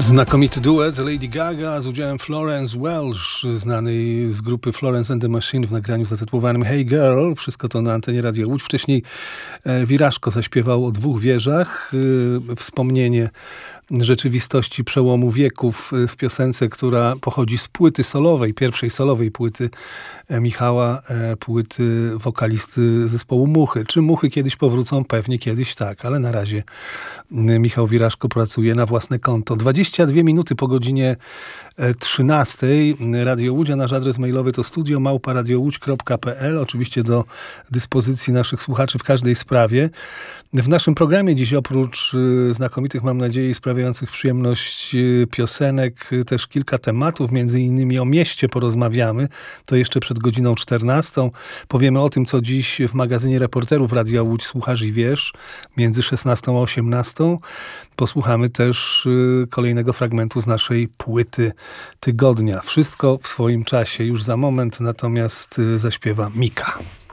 Znakomity duet Lady Gaga z udziałem Florence Welch, znanej z grupy Florence and the Machine w nagraniu zatytułowanym Hey Girl. Wszystko to na antenie Radia Łódź. Wcześniej Wiraszko zaśpiewał o dwóch wieżach. Wspomnienie rzeczywistości przełomu wieków w piosence, która pochodzi z płyty solowej, pierwszej solowej płyty Michała, płyty wokalisty zespołu Muchy. Czy Muchy kiedyś powrócą? Pewnie kiedyś tak, ale na razie Michał Wiraszko pracuje na własne konto. 22 minuty po godzinie 13. Radio Łódź, a nasz adres mailowy to studio@radiowódź.pl. Oczywiście do dyspozycji naszych słuchaczy w każdej sprawie. W naszym programie dziś oprócz znakomitych, mam nadzieję, sprawiających przyjemność piosenek, też kilka tematów, między innymi o mieście porozmawiamy. To jeszcze przed godziną 14. Powiemy o tym, co dziś w magazynie reporterów Radia Łódź słuchasz i wiesz, między 16 a 18. Posłuchamy też kolejnego fragmentu z naszej płyty tygodnia. Wszystko w swoim czasie. Już za moment natomiast zaśpiewa Mika.